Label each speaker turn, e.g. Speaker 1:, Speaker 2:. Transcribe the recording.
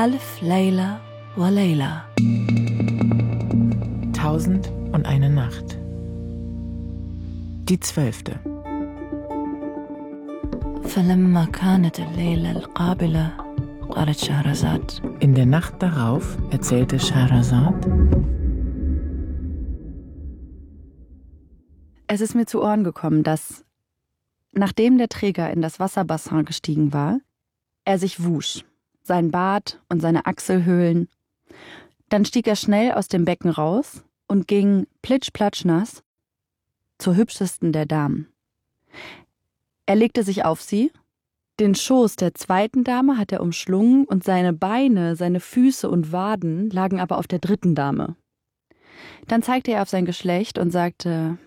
Speaker 1: ألف ليلة وليلة.
Speaker 2: 1001 Nacht. Die 12.
Speaker 1: فلما كانت الليلة القابلة قالت شهرزاد.
Speaker 2: In der Nacht darauf erzählte Scheherazad:
Speaker 3: Es ist mir zu Ohren gekommen, dass, nachdem der Träger in das Wasserbassin gestiegen war, er sich wusch, sein Bart und seine Achselhöhlen. Dann stieg er schnell aus dem Becken raus und ging plitsch-platsch-nass zur hübschesten der Damen. Er legte sich auf sie, den Schoß der zweiten Dame hat er umschlungen und seine Beine, seine Füße und Waden lagen aber auf der dritten Dame. Dann zeigte er auf sein Geschlecht und sagte: